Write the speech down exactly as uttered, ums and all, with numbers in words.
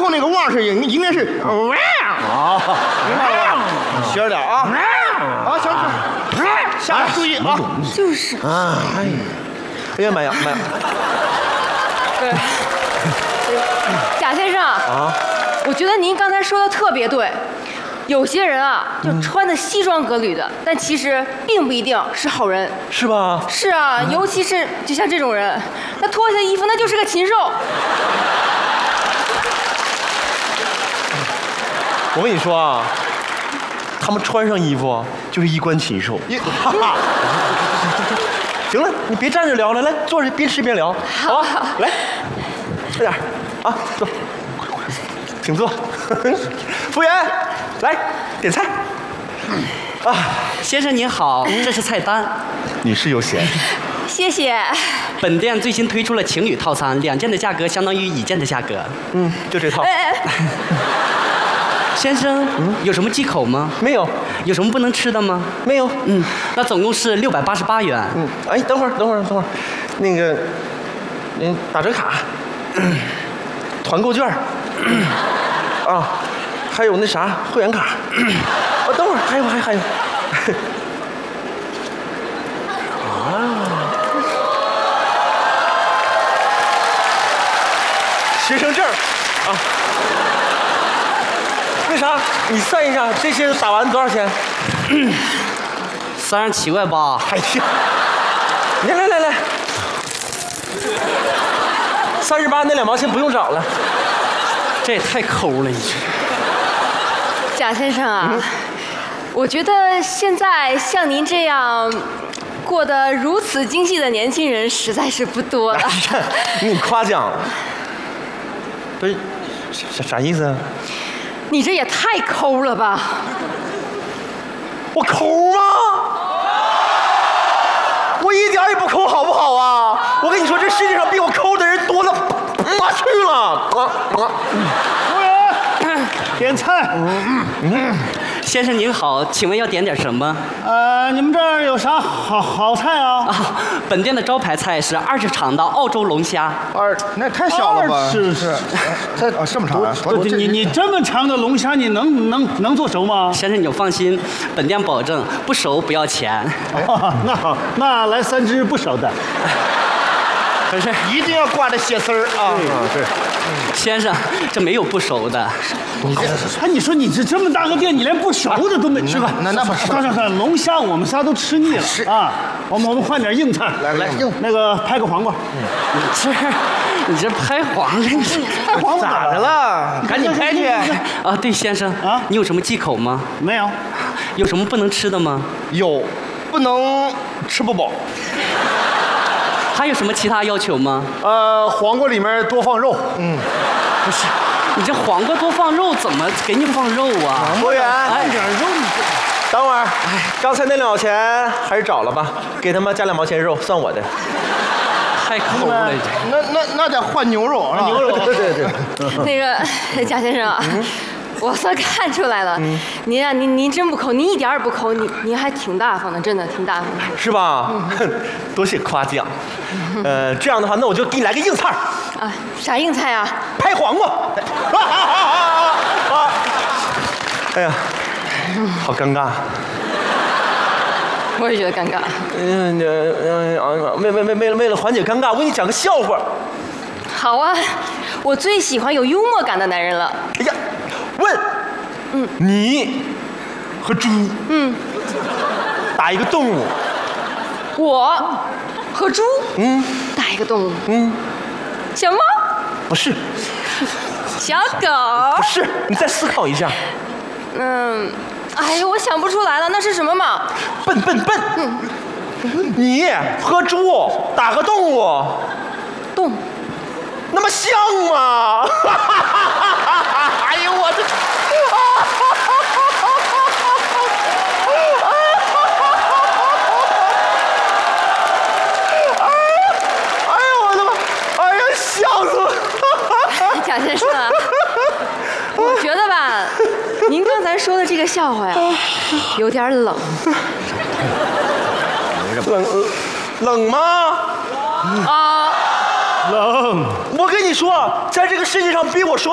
后那个汪是应应该是汪。 啊， 明白了吧？学着点啊！啊，行行，下来注意啊！ 就是。 啊，哎呀，哎呀妈呀妈呀！ 对，贾先生啊，我觉得您刚才说的特别对。有些人啊，就穿的西装革履的，但其实并不一定是好人， 是吧？ 是啊，尤其是就像这种人，他脱下衣服那就是个禽兽。 我跟你说啊，他们穿上衣服就是衣冠禽兽。哈哈。行了，你别站着聊了，来坐着边吃边聊，好吧？来，快点啊，坐，请坐。服务员，来点菜。 啊，先生您好，这是菜单。 女士优先。 谢谢。 本店最新推出了情侣套餐，两件的价格相当于一件的价格。 嗯，就这套。 哎哎， 先生，嗯，有什么忌口吗？ 没有。 有什么不能吃的吗？ 没有。 嗯，那总共是六百八十八元。 嗯，哎，等会儿，等会儿，等会儿，那个，嗯，打折卡，嗯、团购券，嗯、啊，还有那啥会员卡。啊，等会儿，还有，还还有。啊。学生证啊。那啥，你算一下这些打完多少钱？ 三十七块八。 哎呀，来来来来，三十八那两毛钱不用找了。 这也太抠了，你这。 贾先生啊，嗯、我觉得现在像您这样过得如此精细的年轻人实在是不多了。 你夸奖，不是啥啥意思啊？ 你这也太抠了吧！ 我抠吗？我一点也不抠，好不好啊？我跟你说，这世界上比我抠的人多了妈去了。啊啊！ 服务员，点菜。 嗯嗯。先生您好，请问要点点什么？ 呃，你们这儿有啥好好菜啊？ 啊，本店的招牌菜是二十肠的澳洲龙虾。 二，那太小了吧？ 是是， 这啊这么长啊？ 你你这么长的龙虾，你能能能做熟吗？ 先生，你放心，本店保证不熟不要钱。 哦，那好，那来三只不熟的。 不是，一定要挂着血丝儿啊！ 啊，对。 先生，这没有不熟的。 哎，你说你这这么大个店，你连不熟的都没，是吧？ 那那不是。 算算算，龙虾我们仨都吃腻了啊！我们我们换点硬菜， 来来硬， 那个拍个黄瓜。 你这你这拍黄瓜，你拍黄瓜咋的了？赶紧拍去！ 啊，对，先生啊，你有什么忌口吗？ 没有。 有什么不能吃的吗？ 有，不能吃不饱。 还有什么其他要求吗？ 呃，黄瓜里面多放肉。嗯， 不是，你这黄瓜多放肉，怎么给你放肉啊？ 服务员， 哎， 点肉你等会儿，哎，刚才那两毛钱还是找了吧，给他们加两毛钱肉，算我的。 太抠了， 那那那得换牛肉啊， 牛肉，对对对。 那个贾先生啊。嗯，我算看出来了，嗯、您啊，您您真不抠，您一点也不抠，您您还挺大方的，真的挺大方的， 是吧？嗯、多谢夸奖。嗯、呃，这样的话，那我就给你来个硬菜啊，啥硬菜啊？ 拍黄瓜。啊啊啊！哎呀，好尴尬。 我也觉得尴尬。 嗯嗯嗯，为为为为了为了缓解尴尬，我给你讲个笑话。 好啊，我最喜欢有幽默感的男人了。 哎呀。问，嗯，你和猪，嗯，打一个动物， 我和猪， 嗯， 打一个动物， 嗯， 小猫， 不是， 小狗， 不是，你再思考一下， 嗯，哎呀，我想不出来了，那是什么嘛？ 笨笨笨，嗯，你和猪打个动物， 动， 那么像吗？哎呦我的！哎呦我的妈！哎呀，笑死我！ 贾先生啊，我觉得吧，您刚才说的这个笑话呀，有点冷。 冷冷吗？ 啊。 冷， 我跟你说，在这个世界上比我说